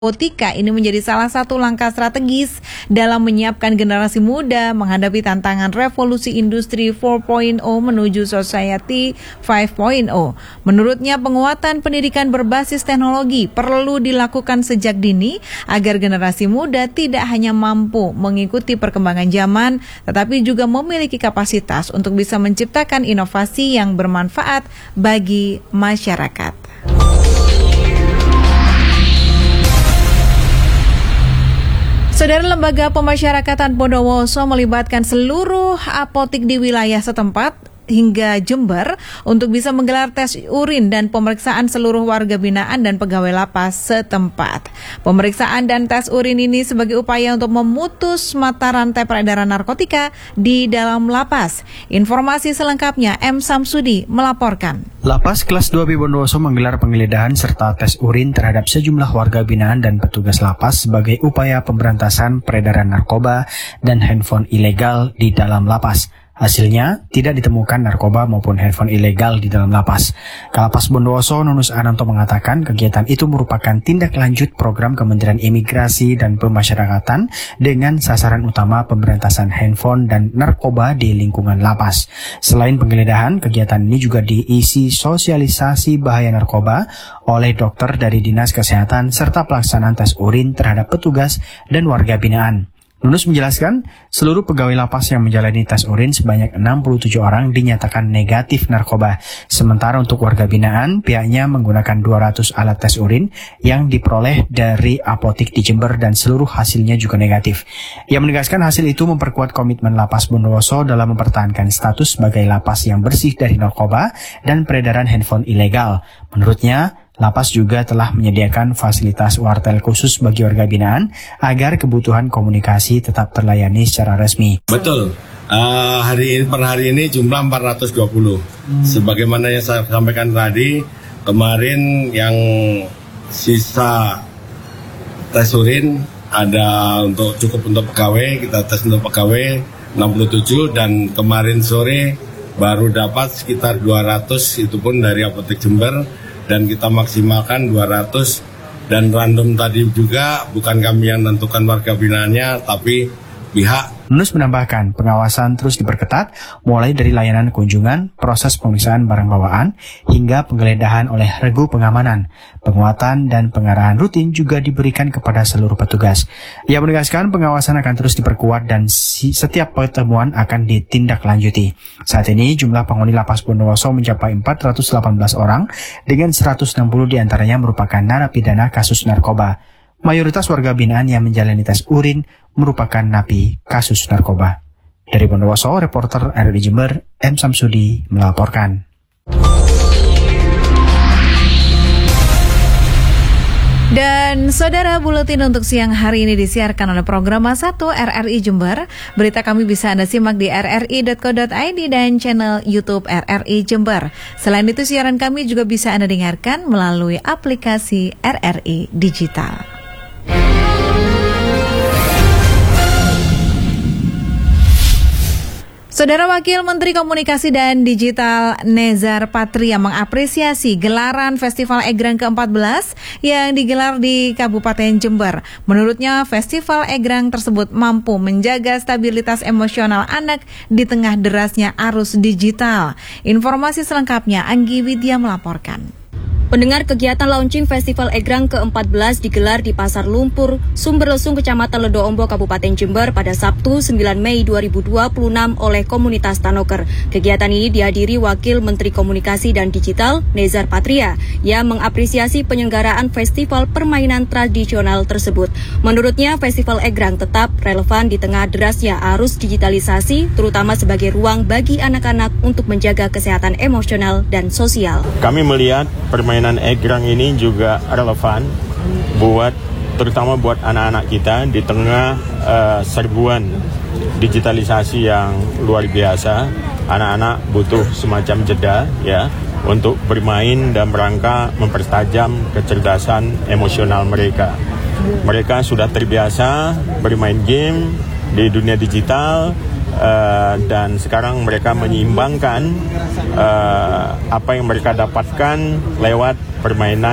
narkotika ini menjadi salah satu langkah strategis dalam menyiapkan generasi muda menghadapi tantangan revolusi industri 4.0 menuju society 5.0. Menurutnya, penguatan pendidikan berbasis teknologi perlu dilakukan sejak dini agar generasi muda tidak hanya mampu mengikuti perkembangan zaman, tetapi juga memiliki kapasitas untuk bisa menciptakan inovasi yang bermanfaat bagi masyarakat. Saudara, Lembaga Pemasyarakatan Bondowoso melibatkan seluruh apotik di wilayah setempat hingga Jember untuk bisa menggelar tes urin dan pemeriksaan seluruh warga binaan dan pegawai lapas setempat. Pemeriksaan dan tes urin ini sebagai upaya untuk memutus mata rantai peredaran narkotika di dalam lapas. Informasi selengkapnya M. Samsudi melaporkan. Lapas kelas 2B Bondowoso menggelar penggeledahan serta tes urin terhadap sejumlah warga binaan dan petugas lapas sebagai upaya pemberantasan peredaran narkoba dan handphone ilegal di dalam lapas. Hasilnya, tidak ditemukan narkoba maupun handphone ilegal di dalam lapas. Kalapas Bondowoso Nunus Ananto mengatakan kegiatan itu merupakan tindak lanjut program Kementerian Imigrasi dan Pemasyarakatan dengan sasaran utama pemberantasan handphone dan narkoba di lingkungan lapas. Selain penggeledahan, kegiatan ini juga diisi sosialisasi bahaya narkoba oleh dokter dari Dinas Kesehatan serta pelaksanaan tes urin terhadap petugas dan warga binaan. Nunus menjelaskan, seluruh pegawai lapas yang menjalani tes urin sebanyak 67 orang dinyatakan negatif narkoba. Sementara untuk warga binaan, pihaknya menggunakan 200 alat tes urin yang diperoleh dari apotik di Jember dan seluruh hasilnya juga negatif. Ia menegaskan hasil itu memperkuat komitmen Lapas Bondowoso dalam mempertahankan status sebagai lapas yang bersih dari narkoba dan peredaran handphone ilegal. Menurutnya, lapas juga telah menyediakan fasilitas wartel khusus bagi warga binaan agar kebutuhan komunikasi tetap terlayani secara resmi. Betul. Per hari ini jumlah 420. Sebagaimana yang saya sampaikan tadi, kemarin yang sisa tes urin ada cukup untuk pegawai, kita tes untuk pegawai 67 dan kemarin sore baru dapat sekitar 200, itu pun dari apotek Jember. Dan kita maksimalkan 200 dan random tadi juga bukan kami yang menentukan warga binaannya tapi pihak. Nunus menambahkan pengawasan terus diperketat mulai dari layanan kunjungan, proses pemeriksaan barang bawaan hingga penggeledahan oleh regu pengamanan. Penguatan dan pengarahan rutin juga diberikan kepada seluruh petugas. Ia menegaskan pengawasan akan terus diperkuat dan setiap pertemuan akan ditindaklanjuti. Saat ini jumlah penghuni Lapas Bondowoso mencapai 418 orang dengan 160 diantaranya merupakan narapidana kasus narkoba. Mayoritas warga binaan yang menjalani tes urin merupakan napi kasus narkoba. Dari Bondowoso, reporter RRI Jember, M. Samsudi melaporkan. Dan saudara, buletin untuk siang hari ini disiarkan oleh Programa 1 RRI Jember. Berita kami bisa Anda simak di rri.co.id dan channel YouTube RRI Jember. Selain itu, siaran kami juga bisa Anda dengarkan melalui aplikasi RRI Digital. Saudara, Wakil Menteri Komunikasi dan Digital Nezar Patria mengapresiasi gelaran Festival Egrang ke-14 yang digelar di Kabupaten Jember. Menurutnya, Festival Egrang tersebut mampu menjaga stabilitas emosional anak di tengah derasnya arus digital. Informasi selengkapnya Anggi Widya melaporkan. Pendengar, kegiatan launching Festival Egrang ke-14 digelar di Pasar Lumpur, Sumberlesung, Kecamatan Ledoombo, Kabupaten Jember pada Sabtu 9 Mei 2026 oleh komunitas Tanoker. Kegiatan ini dihadiri Wakil Menteri Komunikasi dan Digital Nezar Patria yang mengapresiasi penyelenggaraan festival permainan tradisional tersebut. Menurutnya, Festival Egrang tetap relevan di tengah derasnya arus digitalisasi, terutama sebagai ruang bagi anak-anak untuk menjaga kesehatan emosional dan sosial. Kami melihat permainan Egrang ini juga relevan terutama buat anak-anak kita di tengah serbuan digitalisasi yang luar biasa. Anak-anak butuh semacam jeda ya untuk bermain dan rangka mempertajam kecerdasan emosional mereka. Mereka sudah terbiasa bermain game di dunia digital. Dan sekarang mereka menyeimbangkan apa yang mereka dapatkan lewat permainan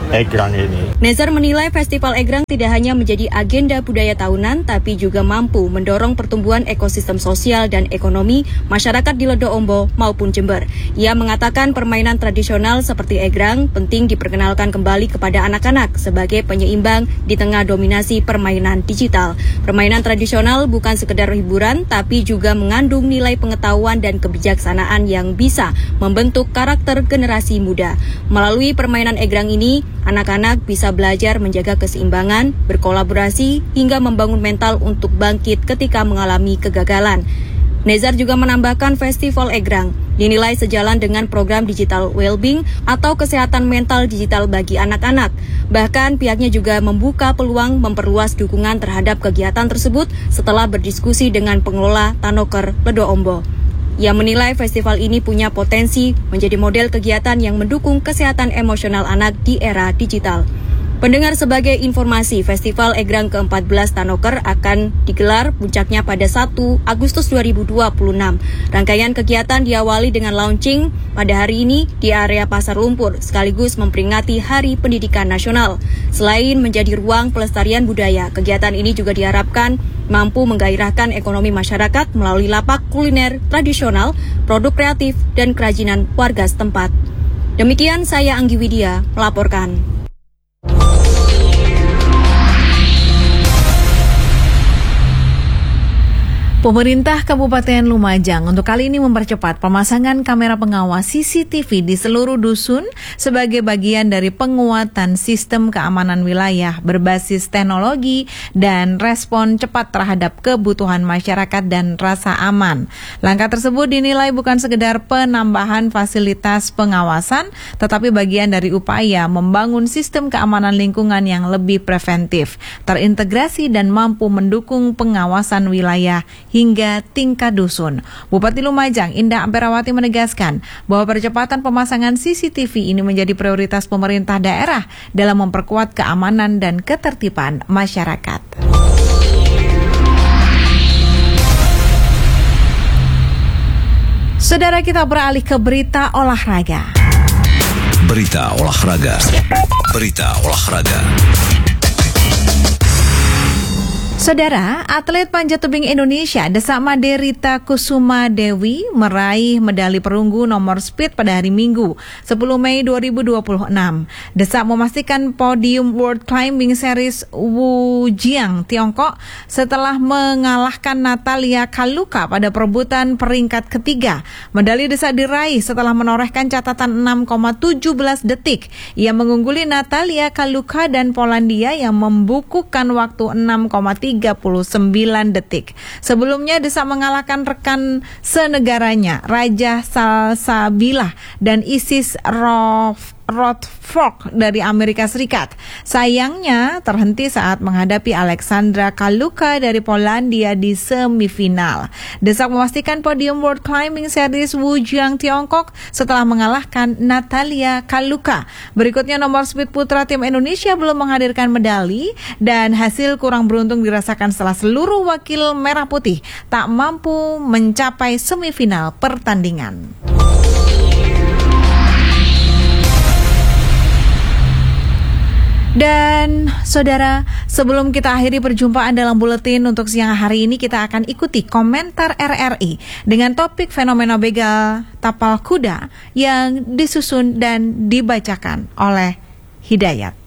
Egrang ini. Nezar menilai Festival Egrang tidak hanya menjadi agenda budaya tahunan, tapi juga mampu mendorong pertumbuhan ekosistem sosial dan ekonomi masyarakat di Ledo Ombo maupun Jember. Ia mengatakan permainan tradisional seperti Egrang penting diperkenalkan kembali kepada anak-anak sebagai penyeimbang di tengah dominasi permainan digital. Permainan tradisional bukan sekedar hiburan, tapi juga mengandung nilai pengetahuan dan kebijaksanaan yang bisa membentuk karakter generasi muda. Melalui permainan Egrang ini, anak-anak bisa belajar menjaga keseimbangan, berkolaborasi, hingga membangun mental untuk bangkit ketika mengalami kegagalan. Nezar juga menambahkan Festival Egrang dinilai sejalan dengan program digital well-being atau kesehatan mental digital bagi anak-anak. Bahkan pihaknya juga membuka peluang memperluas dukungan terhadap kegiatan tersebut setelah berdiskusi dengan pengelola Tanoker Ledo Ombo. Ia menilai festival ini punya potensi menjadi model kegiatan yang mendukung kesehatan emosional anak di era digital. Pendengar, sebagai informasi, Festival Egrang ke-14 Tanoker akan digelar puncaknya pada 1 Agustus 2026. Rangkaian kegiatan diawali dengan launching pada hari ini di area Pasar Lumpur, sekaligus memperingati Hari Pendidikan Nasional. Selain menjadi ruang pelestarian budaya, kegiatan ini juga diharapkan mampu menggairahkan ekonomi masyarakat melalui lapak kuliner tradisional, produk kreatif, dan kerajinan warga setempat. Demikian saya Anggi Widya melaporkan. Pemerintah Kabupaten Lumajang untuk kali ini mempercepat pemasangan kamera pengawas CCTV di seluruh dusun sebagai bagian dari penguatan sistem keamanan wilayah berbasis teknologi dan respon cepat terhadap kebutuhan masyarakat dan rasa aman. Langkah tersebut dinilai bukan sekedar penambahan fasilitas pengawasan, tetapi bagian dari upaya membangun sistem keamanan lingkungan yang lebih preventif, terintegrasi dan mampu mendukung pengawasan wilayah hingga tingkat dusun. Bupati Lumajang, Indah Amperawati menegaskan bahwa percepatan pemasangan CCTV ini menjadi prioritas pemerintah daerah dalam memperkuat keamanan dan ketertiban masyarakat. Saudara, kita beralih ke berita olahraga. Berita olahraga. Berita olahraga. Saudara, atlet panjat tebing Indonesia Desakma Derita Kusuma Dewi meraih medali perunggu nomor speed pada hari Minggu, 10 Mei 2026. Desak memastikan podium World Climbing Series Wujiang, Tiongkok setelah mengalahkan Natalia Kaluka pada perebutan peringkat ketiga. Medali Desak diraih setelah menorehkan catatan 6,17 detik. Ia mengungguli Natalia Kaluka dan Polandia yang membukukan waktu 6,39 detik. Sebelumnya Desak mengalahkan rekan senegaranya Raja Salsabila dan Isis Rothfork dari Amerika Serikat. Sayangnya terhenti saat menghadapi Alexandra Kaluka dari Polandia di semifinal. Desak memastikan podium World Climbing Series Wujiang, Tiongkok setelah mengalahkan Natalia Kaluka. Berikutnya nomor speed putra tim Indonesia belum menghadirkan medali dan hasil kurang beruntung dirasakan setelah seluruh wakil merah putih tak mampu mencapai semifinal pertandingan. Dan saudara, sebelum kita akhiri perjumpaan dalam buletin untuk siang hari ini, kita akan ikuti komentar RRI dengan topik fenomena begal tapal kuda yang disusun dan dibacakan oleh Hidayat.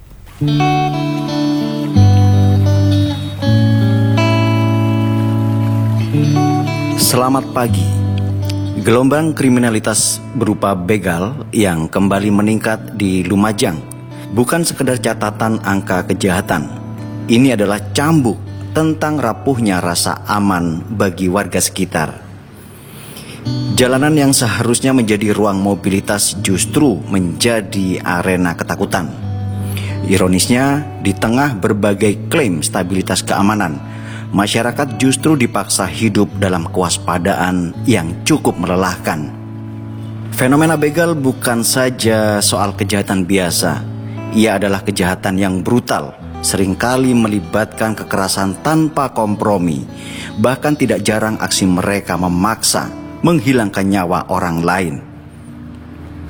Selamat pagi. Gelombang kriminalitas berupa begal yang kembali meningkat di Lumajang bukan sekedar catatan angka kejahatan. Ini adalah cambuk tentang rapuhnya rasa aman bagi warga sekitar. Jalanan yang seharusnya menjadi ruang mobilitas justru menjadi arena ketakutan. Ironisnya, di tengah berbagai klaim stabilitas keamanan, masyarakat justru dipaksa hidup dalam kewaspadaan yang cukup melelahkan. Fenomena begal bukan saja soal kejahatan biasa. Ia adalah kejahatan yang brutal, seringkali melibatkan kekerasan tanpa kompromi. Bahkan tidak jarang aksi mereka memaksa menghilangkan nyawa orang lain.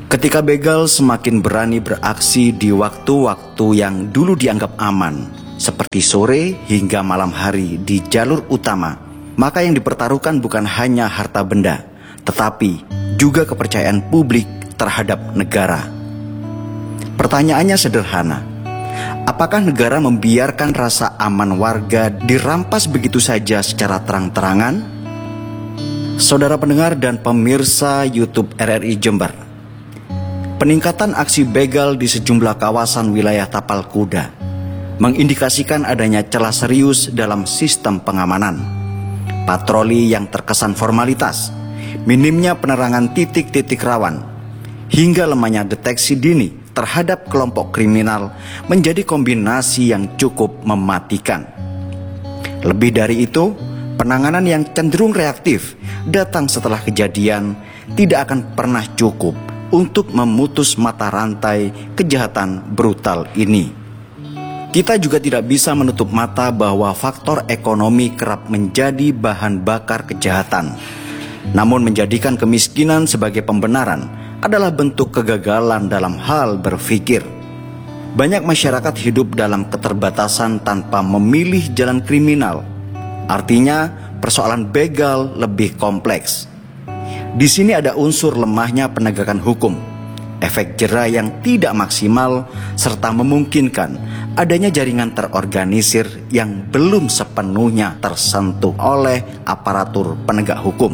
Ketika begal semakin berani beraksi di waktu-waktu yang dulu dianggap aman, seperti sore hingga malam hari di jalur utama, maka yang dipertaruhkan bukan hanya harta benda, tetapi juga kepercayaan publik terhadap negara. Pertanyaannya sederhana, apakah negara membiarkan rasa aman warga dirampas begitu saja secara terang-terangan? Saudara pendengar dan pemirsa YouTube RRI Jember, peningkatan aksi begal di sejumlah kawasan wilayah Tapal Kuda mengindikasikan adanya celah serius dalam sistem pengamanan. Patroli yang terkesan formalitas, minimnya penerangan titik-titik rawan, hingga lemahnya deteksi dini terhadap kelompok kriminal menjadi kombinasi yang cukup mematikan. Lebih dari itu, penanganan yang cenderung reaktif datang setelah kejadian tidak akan pernah cukup untuk memutus mata rantai kejahatan brutal ini. Kita juga tidak bisa menutup mata bahwa faktor ekonomi kerap menjadi bahan bakar kejahatan. Namun menjadikan kemiskinan sebagai pembenaran adalah bentuk kegagalan dalam hal berpikir. Banyak masyarakat hidup dalam keterbatasan tanpa memilih jalan kriminal. Artinya, persoalan begal lebih kompleks. Di sini ada unsur lemahnya penegakan hukum, efek jera yang tidak maksimal, serta memungkinkan adanya jaringan terorganisir yang belum sepenuhnya tersentuh oleh aparatur penegak hukum.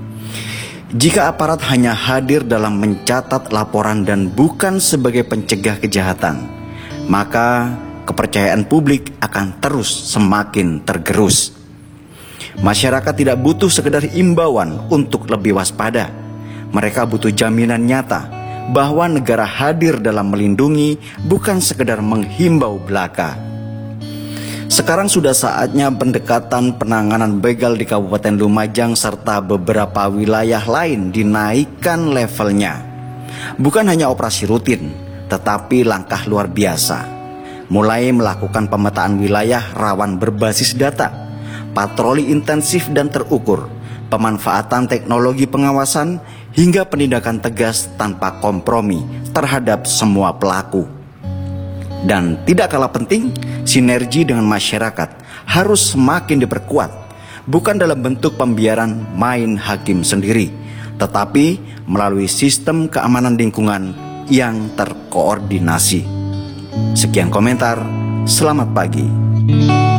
Jika aparat hanya hadir dalam mencatat laporan dan bukan sebagai pencegah kejahatan, maka kepercayaan publik akan terus semakin tergerus. Masyarakat tidak butuh sekedar imbauan untuk lebih waspada. Mereka butuh jaminan nyata bahwa negara hadir dalam melindungi, bukan sekedar menghimbau belaka. Sekarang sudah saatnya pendekatan penanganan begal di Kabupaten Lumajang serta beberapa wilayah lain dinaikkan levelnya. Bukan hanya operasi rutin, tetapi langkah luar biasa. Mulai melakukan pemetaan wilayah rawan berbasis data, patroli intensif dan terukur, pemanfaatan teknologi pengawasan, hingga penindakan tegas tanpa kompromi terhadap semua pelaku. Dan tidak kalah penting, sinergi dengan masyarakat harus semakin diperkuat, bukan dalam bentuk pembiaran main hakim sendiri, tetapi melalui sistem keamanan lingkungan yang terkoordinasi. Sekian komentar, selamat pagi.